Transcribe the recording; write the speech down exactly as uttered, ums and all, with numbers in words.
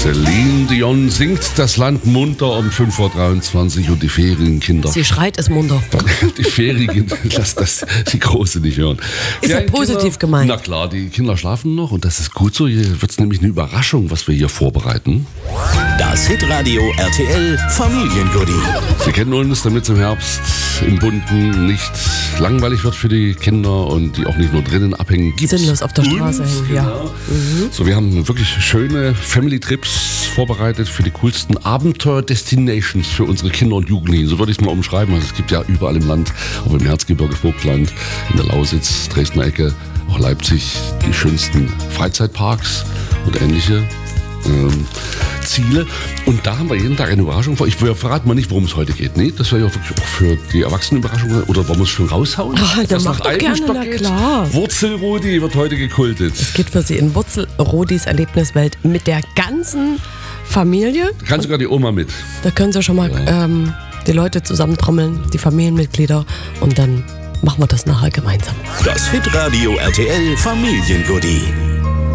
Celine Dion singt das Land munter um fünf Uhr dreiundzwanzig und die Ferienkinder. Sie schreit es munter. Die Ferienkinder, lass das die Große nicht hören. Ist ja positiv Kinder, gemeint. Na klar, die Kinder schlafen noch und das ist gut so. Hier wird es nämlich eine Überraschung, was wir hier vorbereiten. Das Hitradio R T L Familiengoodie. Sie kennen uns, damit es im Herbst im Bunten nicht langweilig wird für die Kinder und die auch nicht nur drinnen abhängen. Gibt's Sinnlos auf der Straße uns, hängen, ja. genau. So, wir haben wirklich schöne Family-Trips vorbereitet für die coolsten Abenteuer-Destinations für unsere Kinder und Jugendlichen. So würde ich es mal umschreiben. Also es gibt ja überall im Land, ob im Erzgebirge, Vogtland, in der Lausitz, Dresdner Ecke, auch Leipzig, die schönsten Freizeitparks und ähnliche ähm, Ziele. Und da haben wir jeden Tag eine Überraschung vor. Ich verrate mal nicht, worum es heute geht. Nee, das wäre ja wirklich auch für die Erwachsenen Überraschung. Oder wollen wir es schon raushauen? Ach, dann mach doch gerne, na klar. Wurzelrudi wird heute gekultet. Es geht für Sie in Wurzelrodis Erlebniswelt mit der ganzen Familie. Da kann sogar die Oma mit. Da können Sie schon mal Ja. ähm, die Leute zusammentrommeln, die Familienmitglieder, und dann machen wir das nachher gemeinsam. Das Hitradio R T L Familiengoodie.